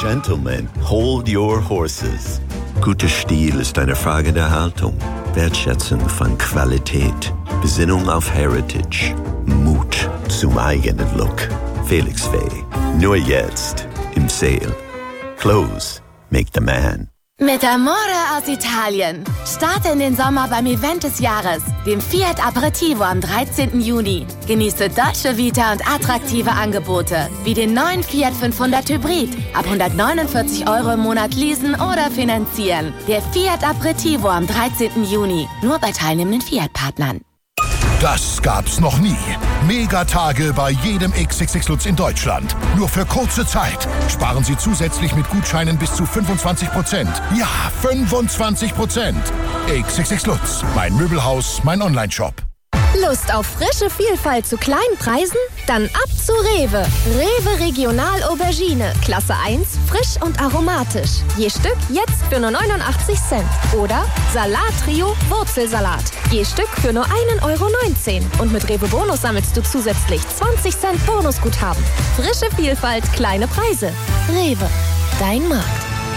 Gentlemen, hold your horses. Guter Stil ist eine Frage der Haltung, Wertschätzung von Qualität, Besinnung auf Heritage, Mut zum eigenen Look. Felix Faye, nur jetzt im Sale. Clothes make the man. Mit Amore aus Italien. Starte in den Sommer beim Event des Jahres, dem Fiat Aperitivo am 13. Juni. Genieße Dolce Vita und attraktive Angebote, wie den neuen Fiat 500 Hybrid. Ab 149 € im Monat leasen oder finanzieren. Der Fiat Aperitivo am 13. Juni. Nur bei teilnehmenden Fiat-Partnern. Das gab's noch nie. Megatage bei jedem XXX Lutz in Deutschland. Nur für kurze Zeit. Sparen Sie zusätzlich mit Gutscheinen bis zu 25%. Ja, 25%. XXX Lutz. Mein Möbelhaus, mein Onlineshop. Lust auf frische Vielfalt zu kleinen Preisen? Dann ab zu Rewe. Rewe Regional Aubergine. Klasse 1, frisch und aromatisch. Je Stück jetzt für nur 89 Cent. Oder Salat Trio Wurzelsalat. Je Stück für nur 1,19 €. Und mit Rewe Bonus sammelst du zusätzlich 20 Cent Bonusguthaben. Frische Vielfalt, kleine Preise. Rewe, dein Markt.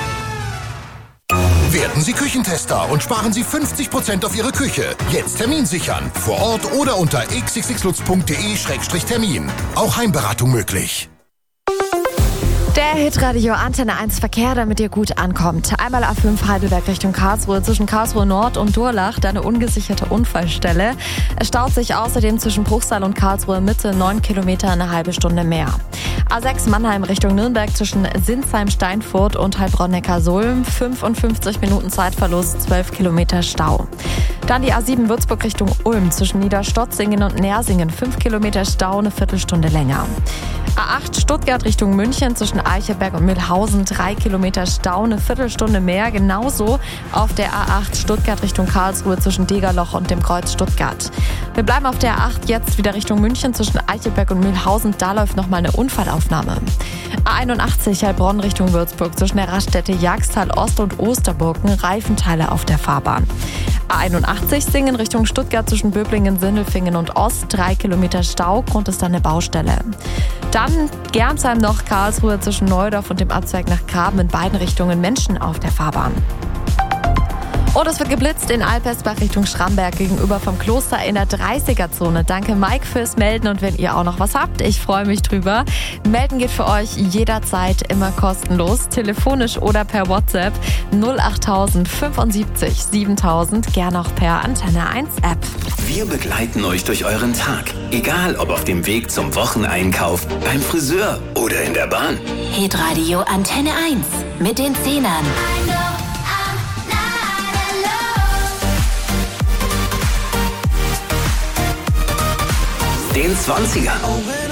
Werden Sie Küchentester und sparen Sie 50% auf Ihre Küche. Jetzt Termin sichern. Vor Ort oder unter xxxlutz.de/termin. Auch Heimberatung möglich. Der Hitradio Antenne 1 Verkehr, damit ihr gut ankommt. Einmal A5 Heidelberg Richtung Karlsruhe, zwischen Karlsruhe Nord und Durlach, eine ungesicherte Unfallstelle. Es staut sich außerdem zwischen Bruchsal und Karlsruhe Mitte 9 Kilometer, eine halbe Stunde mehr. A6 Mannheim Richtung Nürnberg zwischen Sinsheim-Steinfurt und Heilbronn-Neckar-Sulm, 55 Minuten Zeitverlust, 12 Kilometer Stau. Dann die A7 Würzburg Richtung Ulm zwischen Niederstotzingen und Nersingen, 5 Kilometer Stau, eine Viertelstunde länger. A8 Stuttgart Richtung München zwischen Eichelberg und Mühlhausen, 3 Kilometer Stau, eine Viertelstunde mehr. Genauso auf der A8 Stuttgart Richtung Karlsruhe zwischen Degerloch und dem Kreuz Stuttgart. Wir bleiben auf der A8 jetzt wieder Richtung München zwischen Eichelberg und Mühlhausen. Da läuft nochmal eine Unfallaufnahme. A81 Heilbronn Richtung Würzburg zwischen der Raststätte Jagsthal Ost und Osterburgen, Reifenteile auf der Fahrbahn. A81 Singen Richtung Stuttgart zwischen Böblingen, Sindelfingen und Ost, 3 Kilometer Stau, Grund ist dann eine Baustelle. Dann Germsheim noch Karlsruhe zwischen Neudorf und dem Abzweig nach Graben, in beiden Richtungen Menschen auf der Fahrbahn. Und es wird geblitzt in Alpersbach Richtung Schramberg gegenüber vom Kloster in der 30er-Zone. Danke Mike fürs Melden, und wenn ihr auch noch was habt, ich freue mich drüber. Melden geht für euch jederzeit immer kostenlos, telefonisch oder per WhatsApp 08000 75 7000, gerne auch per Antenne 1 App. Wir begleiten euch durch euren Tag, egal ob auf dem Weg zum Wocheneinkauf, beim Friseur oder in der Bahn. Hitradio Antenne 1 mit den Zehnern. Den 20ern